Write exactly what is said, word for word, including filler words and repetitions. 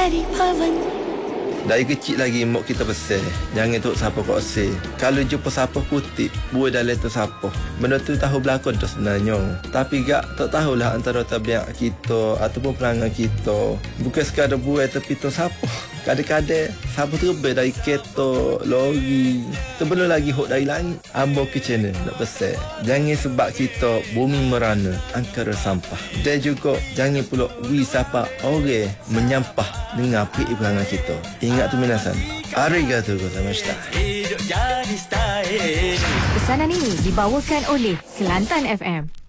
dari Pawan. Dari kecil lagi mak kita pesan, jangan tuk siapa kau osir. Kalau jumpa siapa putih, buat dalam tu siapa. Benda tu tahu berlakon tu sebenarnya. Tapi gak tak tahulah antara tabiat kita ataupun perangai kita. Bukan sekadar buat tapi tu siapa. Kadang-kadang siapa terbang dari kereta, lori. Sebelum lagi hok dari langit. Ambo ke channel nak pesan. Jangan sebab kita bumi merana angkara sampah. Dan juga jangan pula wisapa orang menyampah dengan api perangai kita. Ingat tu minasan. Arigatou gozaimashita. Pesanan ini dibawakan oleh Kelantan F M.